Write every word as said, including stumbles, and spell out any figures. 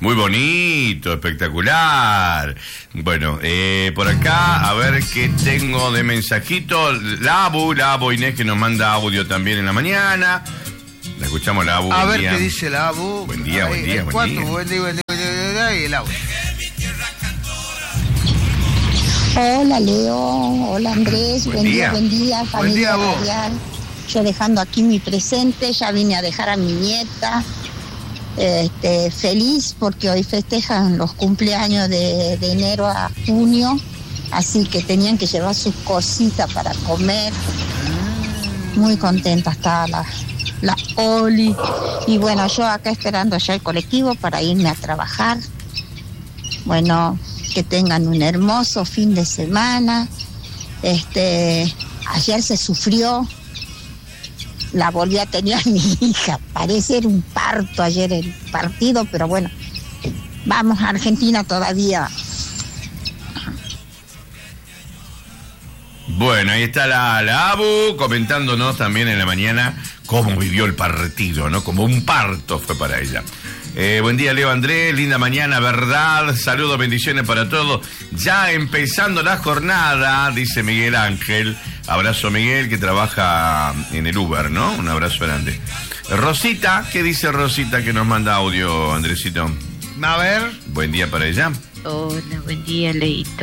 Muy bonito, espectacular. Bueno, eh, por acá, a ver qué tengo de mensajito. La Abu, la Abu Inés, que nos manda audio también en la mañana. La escuchamos, la Abu. A ver día. Qué dice la Abu. Buen día, Ahí, buen día, buen día. Buen día, buen día, buen día, y el audio. Hola Leo, hola Andrés, buen, buen día, buen día, familia buen día, radial. Yo dejando aquí mi presente, ya vine a dejar a mi nieta. Este, feliz porque hoy festejan los cumpleaños de, de enero a junio, así que tenían que llevar sus cositas para comer. Muy contenta está la, la Oli. Y bueno, yo acá esperando ya el colectivo para irme a trabajar. Bueno, que tengan un hermoso fin de semana. Este, ayer se sufrió. La volví a tener a mi hija. Parece un parto ayer el partido, pero bueno, vamos a Argentina todavía. Bueno, ahí está la, la Abu comentándonos también en la mañana cómo vivió el partido, ¿no? Como un parto fue para ella. Eh, buen día, Leo Andrés, linda mañana, ¿verdad? Saludos, bendiciones para todos. Ya empezando la jornada, dice Miguel Ángel. Abrazo, Miguel, que trabaja en el Uber, ¿no? Un abrazo grande. Rosita, ¿qué dice Rosita que nos manda audio, Andresito? A ver. Buen día para ella. Hola, buen día, Leito.